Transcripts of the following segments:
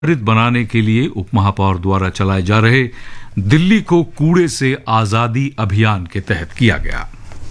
बनाने के लिए उपमहापौर द्वारा चलाए जा रहे दिल्ली को कूड़े से आजादी अभियान के तहत किया गया।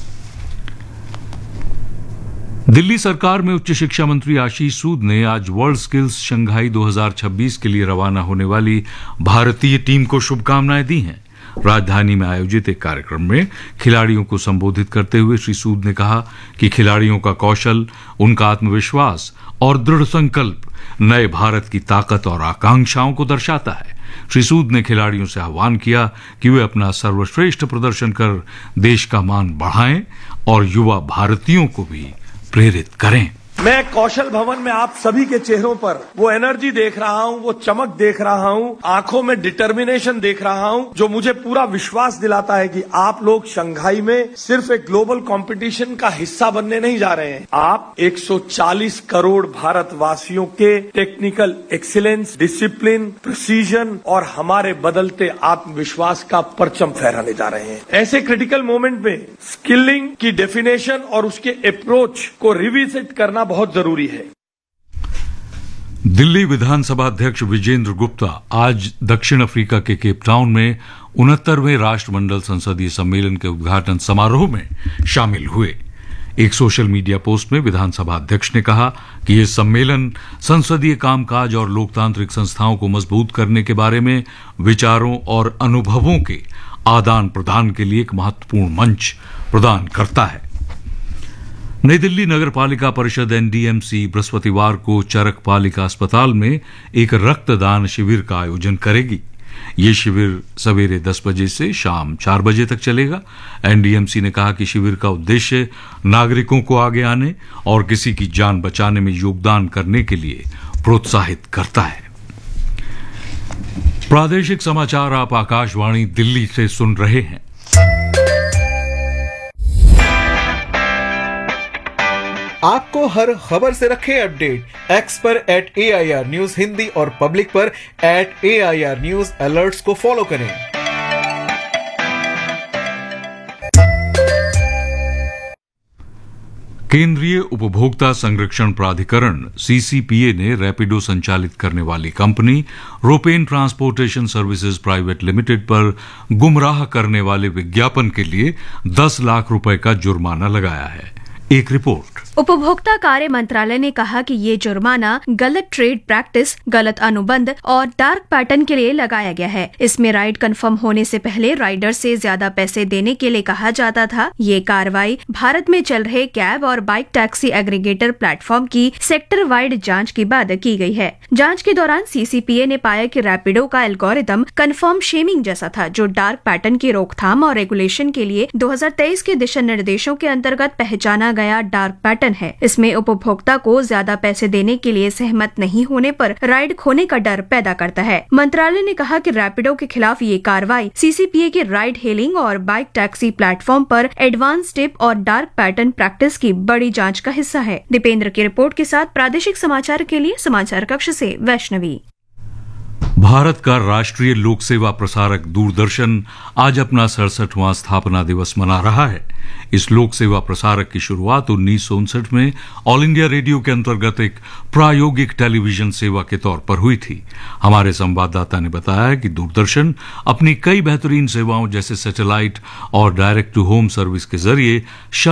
दिल्ली सरकार में उच्च शिक्षा मंत्री आशीष सूद ने आज वर्ल्ड स्किल्स शंघाई 2026 के लिए रवाना होने वाली भारतीय टीम को शुभकामनाएं दी हैं। राजधानी में आयोजित एक कार्यक्रम में खिलाड़ियों को संबोधित करते हुए श्री सूद ने कहा कि खिलाड़ियों का कौशल, उनका आत्मविश्वास और दृढ़ संकल्प नए भारत की ताकत और आकांक्षाओं को दर्शाता है। श्री सूद ने खिलाड़ियों से आह्वान किया कि वे अपना सर्वश्रेष्ठ प्रदर्शन कर देश का मान बढ़ाएं और युवा भारतीयों को भी प्रेरित करें। मैं कौशल भवन में आप सभी के चेहरों पर वो एनर्जी देख रहा हूं, वो चमक देख रहा हूं, आंखों में डिटर्मिनेशन देख रहा हूं, जो मुझे पूरा विश्वास दिलाता है कि आप लोग शंघाई में सिर्फ एक ग्लोबल कंपटीशन का हिस्सा बनने नहीं जा रहे हैं। आप 140 करोड़ भारतवासियों के टेक्निकल एक्सीलेंस, डिसिप्लिन, प्रिसीजन और हमारे बदलते आत्मविश्वास का परचम फहराने जा रहे हैं। ऐसे क्रिटिकल मोमेंट में स्किलिंग की डेफिनेशन और उसके अप्रोच को रिविजिट करना बहुत जरूरी है। दिल्ली विधानसभा अध्यक्ष विजेंद्र गुप्ता आज दक्षिण अफ्रीका के केप टाउन में 69वें राष्ट्रमंडल संसदीय सम्मेलन के उद्घाटन समारोह में शामिल हुए। एक सोशल मीडिया पोस्ट में विधानसभा अध्यक्ष ने कहा कि यह सम्मेलन संसदीय कामकाज और लोकतांत्रिक संस्थाओं को मजबूत करने के बारे में विचारों और अनुभवों के आदान प्रदान के लिए एक महत्वपूर्ण मंच प्रदान करता है। नई दिल्ली नगर पालिका परिषद एनडीएमसी बृहस्पतिवार को चरक पालिका अस्पताल में एक रक्तदान शिविर का आयोजन करेगी। ये शिविर सवेरे 10 बजे से शाम 4 बजे तक चलेगा। एनडीएमसी ने कहा कि शिविर का उद्देश्य नागरिकों को आगे आने और किसी की जान बचाने में योगदान करने के लिए प्रोत्साहित करता है। प्रादेशिक समाचार आप आकाशवाणी दिल्ली से सुन रहे हैं। आपको हर खबर से रखे अपडेट। एक्स पर @AIR न्यूज हिंदी और पब्लिक पर @AIR न्यूज अलर्ट्स को फॉलो करें। केंद्रीय उपभोक्ता संरक्षण प्राधिकरण CCPA ने रैपिडो संचालित करने वाली company रोपेन transportation services private limited पर गुमराह करने वाले विज्ञापन के लिए 10 लाख रुपए का जुर्माना लगाया है। एक रिपोर्ट। उपभोक्ता कार्य मंत्रालय ने कहा कि ये जुर्माना गलत ट्रेड प्रैक्टिस, गलत अनुबंध और डार्क पैटर्न के लिए लगाया गया है। इसमें राइड कंफर्म होने से पहले राइडर से ज्यादा पैसे देने के लिए कहा जाता था। ये कार्रवाई भारत में चल रहे कैब और बाइक टैक्सी एग्रीगेटर प्लेटफॉर्म की सेक्टर वाइड जांच के बाद की गई है। जांच के दौरान CCPA ने पाया कि रैपिडो का एल्गोरिदम कंफर्म शेमिंग जैसा था, जो डार्क पैटर्न की रोकथाम और रेगुलेशन के लिए 2023 के दिशा निर्देशों के अंतर्गत पहचाना गया डार्क पैटर्न है। इसमें उपभोक्ता को ज्यादा पैसे देने के लिए सहमत नहीं होने पर राइड खोने का डर पैदा करता है। मंत्रालय ने कहा कि रैपिडो के खिलाफ ये कार्रवाई CCPA के राइड हेलिंग और बाइक टैक्सी प्लेटफॉर्म पर एडवांस टिप और डार्क पैटर्न प्रैक्टिस की बड़ी जांच का हिस्सा है। दीपेंद्र की रिपोर्ट के साथ प्रादेशिक समाचार के लिए समाचार कक्ष से वैष्णवी। भारत का राष्ट्रीय लोक सेवा प्रसारक दूरदर्शन आज अपना 67वां स्थापना दिवस मना रहा है। इस लोक सेवा प्रसारक की शुरुआत 1959 में ऑल इंडिया रेडियो के अंतर्गत एक प्रायोगिक टेलीविजन सेवा के तौर पर हुई थी। हमारे संवाददाता ने बताया कि दूरदर्शन अपनी कई बेहतरीन सेवाओं जैसे सैटेलाइट और डायरेक्ट टू होम सर्विस के जरिए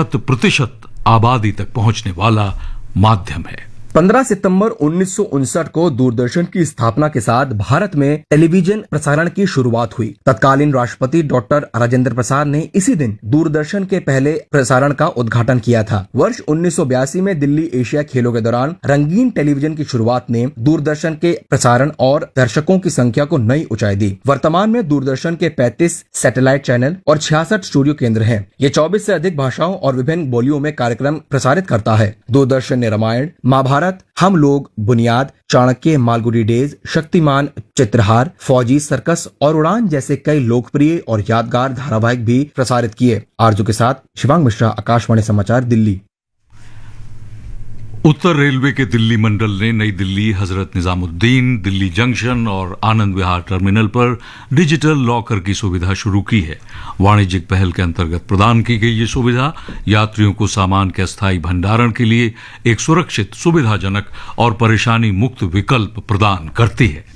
100% आबादी तक पहुंचने वाला माध्यम है। 15 सितंबर 1959 को दूरदर्शन की स्थापना के साथ भारत में टेलीविजन प्रसारण की शुरुआत हुई। तत्कालीन राष्ट्रपति डॉक्टर राजेंद्र प्रसाद ने इसी दिन दूरदर्शन के पहले प्रसारण का उद्घाटन किया था। वर्ष 1982 में दिल्ली एशिया खेलों के दौरान रंगीन टेलीविजन की शुरुआत ने दूरदर्शन के प्रसारण और दर्शकों की संख्या को नई ऊंचाई दी। वर्तमान में दूरदर्शन के 35 सैटेलाइट चैनल और 66 स्टूडियो केंद्र हैं। ये 24 से अधिक भाषाओं और विभिन्न बोलियों में कार्यक्रम प्रसारित करता है। दूरदर्शन ने रामायण, महाभारत, हम लोग, बुनियाद, चाणक्य, मालगुडी डेज, शक्तिमान, चित्रहार, फौजी, सर्कस और उड़ान जैसे कई लोकप्रिय और यादगार धारावाहिक भी प्रसारित किए। आरजू के साथ शिवांग मिश्रा, आकाशवाणी समाचार, दिल्ली। उत्तर रेलवे के दिल्ली मंडल ने नई दिल्ली, हजरत निजामुद्दीन, दिल्ली जंक्शन और आनंद विहार टर्मिनल पर डिजिटल लॉकर की सुविधा शुरू की है। वाणिज्यिक पहल के अंतर्गत प्रदान की गई ये सुविधा यात्रियों को सामान के अस्थायी भंडारण के लिए एक सुरक्षित, सुविधाजनक और परेशानी मुक्त विकल्प प्रदान करती है।